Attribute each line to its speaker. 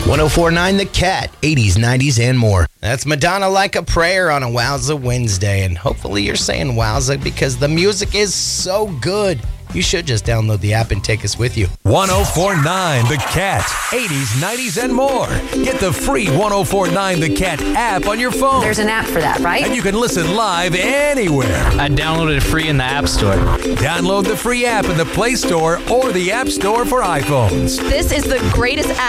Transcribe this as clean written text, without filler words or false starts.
Speaker 1: 1049 The Cat, 80s, 90s, and more. That's Madonna Like a Prayer on a Wowza Wednesday, and hopefully you're saying wowza because the music is so good. You should just download the app and take us with you.
Speaker 2: 1049 The Cat, 80s, 90s, and more. Get the free 1049 The Cat app on your phone.
Speaker 3: There's an app for that, right?
Speaker 2: And you can listen live anywhere.
Speaker 4: I downloaded it free in the App Store.
Speaker 2: Download the free app in the Play Store or the App Store for iPhones.
Speaker 3: This is the greatest app